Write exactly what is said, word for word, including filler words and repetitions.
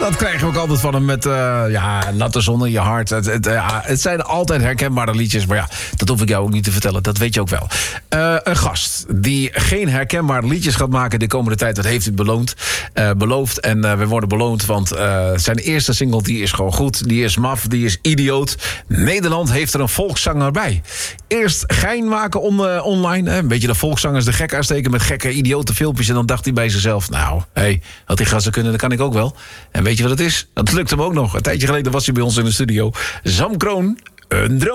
Dat krijgen we ook altijd van hem met uh, ja, natte zon in je hart. Het, het, uh, het zijn altijd herkenbare liedjes. Maar ja, dat hoef ik jou ook niet te vertellen. Dat weet je ook wel. Uh, een gast die geen herkenbare liedjes gaat maken de komende tijd. Dat heeft hij beloond, uh, beloofd. En uh, we worden beloond, want uh, zijn eerste single die is gewoon goed. Die is maf, die is idioot. Nederland heeft er een volkszanger bij. Eerst gein maken on, uh, online. Hè? Een beetje de volkszangers de gek aansteken met gekke idiote filmpjes. En dan dacht hij bij zichzelf, nou, hé, hey, had die gasten kunnen, dat kan ik ook wel. En weet je wat het is? Dat lukt hem ook nog. Een tijdje geleden was hij bij ons in de studio. Sam Kroon, een droom.